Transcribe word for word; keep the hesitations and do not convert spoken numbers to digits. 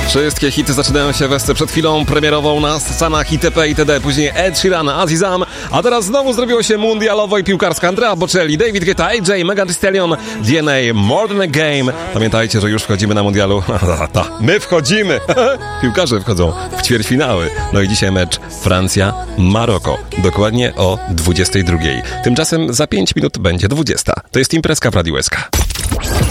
Wszystkie hity zaczynają się westy przed chwilą premierową na Stanach itp. itd. Później Ed Sheeran, Azizam, a teraz znowu zrobiło się mundialowo i piłkarska. Andrea Bocelli, David Guetta, A J, Megan Thee Stallion, D N A, More Than a Game. Pamiętajcie, że już wchodzimy na mundialu. My wchodzimy! Piłkarze wchodzą w ćwierćfinały. No i dzisiaj mecz Francja-Maroko. Dokładnie o dwudziestej drugiej. Tymczasem za pięć minut będzie dwudziesta. To jest imprezka w Radiu S K.